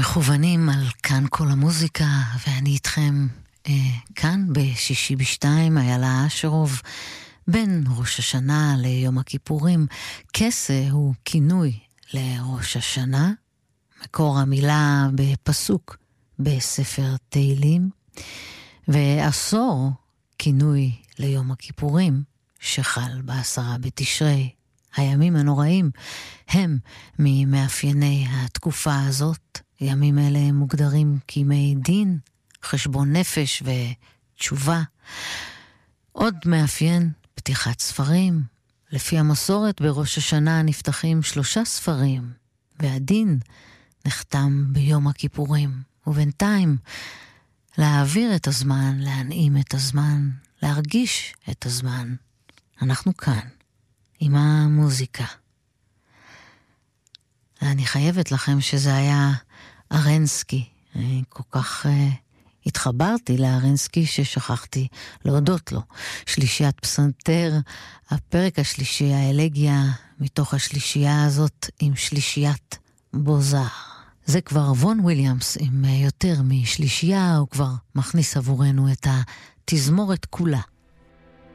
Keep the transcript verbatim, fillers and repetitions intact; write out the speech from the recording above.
מכוונים על כאן כל המוזיקה, ואני איתכם אה, כאן בשישי בשתיים, איילה אשרוב, בין ראש השנה ליום הכיפורים. כסה הוא כינוי לראש השנה, מקור המילה בפסוק בספר תהילים, ועשור כינוי ליום הכיפורים, שחל בעשרה בתשרי. הימים הנוראים הם ממאפייני התקופה הזאת. ימים אלה מוגדרים כימי דין, חשבון נפש ותשובה. עוד מאפיין פתיחת ספרים. לפי המסורת בראש השנה נפתחים שלושה ספרים, והדין נחתם ביום הכיפורים. ובינתיים להעביר את הזמן, להנעים את הזמן, להרגיש את הזמן. אנחנו כאן עם המוזיקה. אני חייבת לכם שזה היה ארנסקי. אני כל כך uh, התחברתי לארנסקי ששכחתי להודות לו. שלישיית פסנתר, הפרק השלישי, האלגיה מתוך השלישייה הזאת עם שלישיית בוזר. זה כבר וון וויליאמס עם יותר משלישייה, הוא כבר מכניס עבורנו את התזמורת כולה.